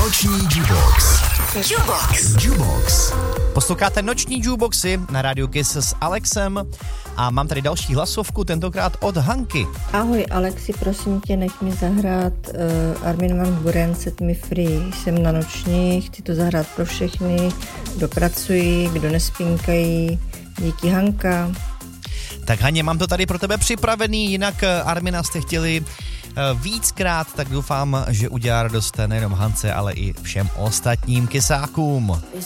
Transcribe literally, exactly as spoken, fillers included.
Noční Jukebox. Jukebox. Jukebox. Posloucháte Noční Jukeboxy na rádiu Kiss s Alexem a mám tady další hlasovku, tentokrát od Hanky. Ahoj Alexi, prosím tě, nech mi zahrát uh, Armin van Buuren Set Me Free. Jsem na noční, chci to zahrát pro všechny, kdo pracují, kdo nespínkají. Díky, Hanka. Tak Haně, mám to tady pro tebe připravený, jinak Armina jste chtěli víckrát, tak doufám, že udělá radost nejenom Hance, ale i všem ostatním kysákům.